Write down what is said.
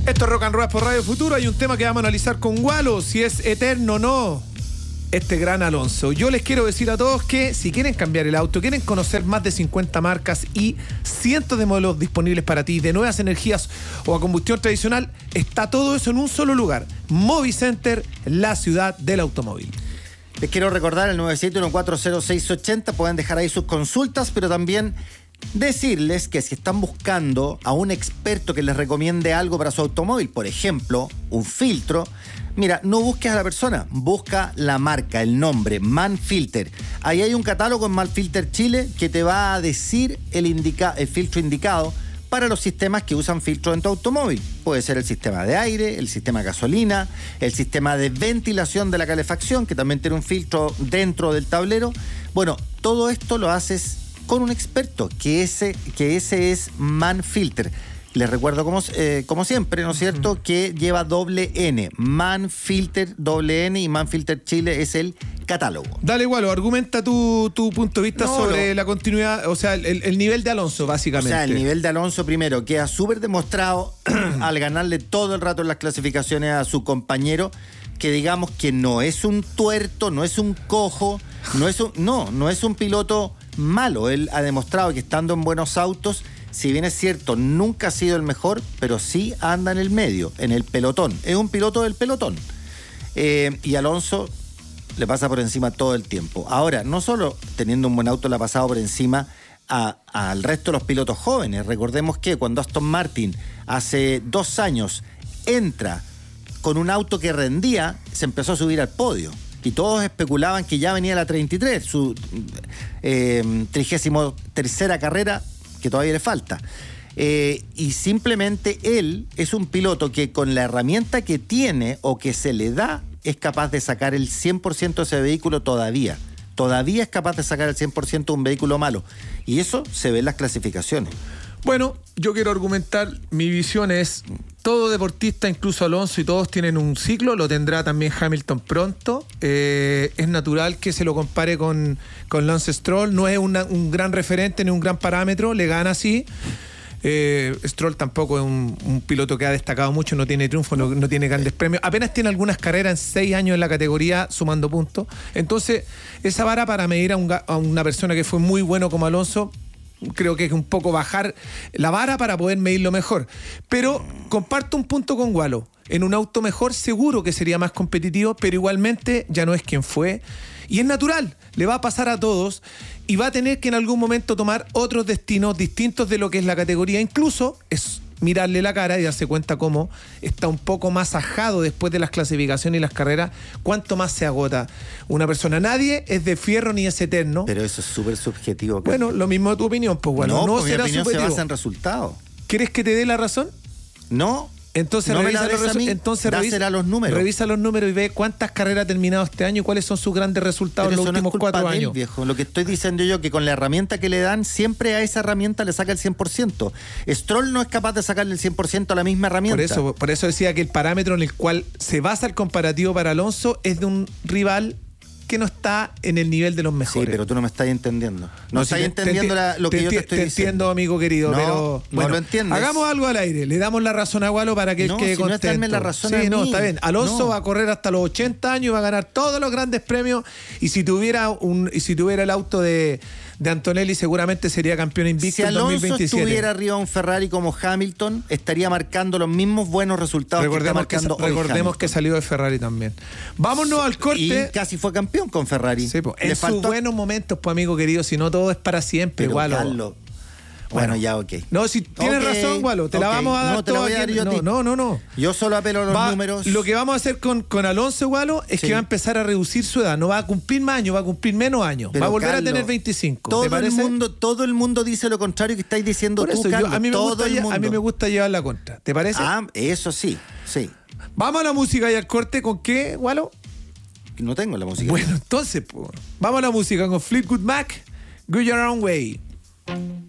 Esto es Rock and Roll por Radio Futuro. Hay un tema que vamos a analizar con Gualo, si es eterno o no. Este gran Alonso. Yo les quiero decir a todos que si quieren cambiar el auto, quieren conocer más de 50 marcas y cientos de modelos disponibles para ti, de nuevas energías o a combustión tradicional, está todo eso en un solo lugar. Movicenter, la ciudad del automóvil. Les quiero recordar el 971-40680, pueden dejar ahí sus consultas, pero también decirles que si están buscando a un experto que les recomiende algo para su automóvil, por ejemplo, un filtro, mira, no busques a la persona, busca la marca, el nombre, Manfilter. Ahí hay un catálogo en Manfilter Chile que te va a decir el filtro indicado para los sistemas que usan filtro en tu automóvil. Puede ser el sistema de aire, el sistema de gasolina, el sistema de ventilación de la calefacción, que también tiene un filtro dentro del tablero. Bueno, todo esto lo haces con un experto, que ese es Manfilter. Les recuerdo como siempre, ¿no es cierto?, que lleva doble N, Manfilter, doble N, y Manfilter Chile es el catálogo. Dale, Gualo, argumenta tu punto de vista sobre la continuidad, o sea, el nivel de Alonso, básicamente. O sea, el nivel de Alonso, primero, queda súper demostrado al ganarle todo el rato en las clasificaciones a su compañero, que digamos que no es un tuerto, no es un cojo, no es un piloto malo. Él ha demostrado que estando en buenos autos, si bien es cierto, nunca ha sido el mejor, pero sí anda en el medio, en el pelotón. Es un piloto del pelotón. Y Alonso le pasa por encima todo el tiempo. Ahora, no solo teniendo un buen auto le ha pasado por encima al resto de los pilotos jóvenes. Recordemos que cuando Aston Martin hace 2 años entra con un auto que rendía, se empezó a subir al podio. Y todos especulaban que ya venía la 33, su 33ª carrera, que todavía le falta. Y simplemente él es un piloto que con la herramienta que tiene o que se le da, es capaz de sacar el 100% de ese vehículo todavía. Todavía es capaz de sacar el 100% de un vehículo malo. Y eso se ve en las clasificaciones. Bueno, yo quiero argumentar, mi visión es, todo deportista, incluso Alonso, y todos tienen un ciclo, lo tendrá también Hamilton pronto. Es natural que se lo compare con Lance Stroll, no es un gran referente ni un gran parámetro, le gana sí. Stroll tampoco es un piloto que ha destacado mucho, no tiene triunfo, no tiene grandes premios, apenas tiene algunas carreras en 6 años en la categoría sumando puntos. Entonces, esa vara para medir a una persona que fue muy bueno como Alonso, creo que es un poco bajar la vara para poder medirlo mejor. Pero comparto un punto con Gualo. En un auto mejor seguro que sería más competitivo, pero igualmente ya no es quien fue. Y es natural, le va a pasar a todos y va a tener que en algún momento tomar otros destinos distintos de lo que es la categoría. Incluso es mirarle la cara y darse cuenta cómo está un poco más ajado después de las clasificaciones y las carreras, cuánto más se agota una persona. Nadie es de fierro ni es eterno. Pero eso es súper subjetivo. Bueno, lo mismo de tu opinión, pues bueno, no será mi opinión subjetivo. se basa en resultados. ¿Quieres que te dé la razón? No. Entonces no revisa los números. Revisa los números y ve cuántas carreras ha terminado este año y cuáles son sus grandes resultados en los últimos 4 años. Viejo. Lo que estoy diciendo yo, que con la herramienta que le dan, siempre a esa herramienta le saca el 100%. Stroll no es capaz de sacarle el 100% a la misma herramienta. Por eso decía que el parámetro en el cual se basa el comparativo para Alonso es de un rival que no está en el nivel de los mejores. Sí, pero tú no me estás entendiendo. No estás entendiendo lo que yo te estoy diciendo. Te entiendo, amigo querido, pero bueno, no lo entiendes. Hagamos algo al aire. Le damos la razón a Gualo para que él quede contento. No es darme la razón a mí. No, está bien. Alonso va a correr hasta los 80 años y va a ganar todos los grandes premios. Y si tuviera el auto de Antonelli, seguramente sería campeón invicto en 2027. Si Alonso estuviera arriba de un Ferrari como Hamilton, estaría marcando los mismos buenos resultados que está marcando hoy. Recordemos que salió de Ferrari también. Vámonos al corte. Y casi fue campeón con Ferrari. Sí, en sus buenos momentos, pues, amigo querido, si no todo es para siempre, Gualo. Carlos, bueno, ya, ok. No, si tienes razón, Gualo, te la vamos a dar. No, te la voy a dar yo a ti. No. Yo solo apelo a los números. Lo que vamos a hacer con Alonso, Gualo, es que va a empezar a reducir su edad. No va a cumplir más años, va a cumplir menos años. Pero, va a volver Carlos, a tener 25. Todo el mundo dice lo contrario que estáis diciendo tú, Carlos. A mí me gusta llevar la contra. ¿Te parece? Eso sí. Vamos a la música y al corte. ¿Con qué, Gualo? No tengo la música. Bueno, entonces, vamos a la música con Fleetwood Mac, Go Your Own Way.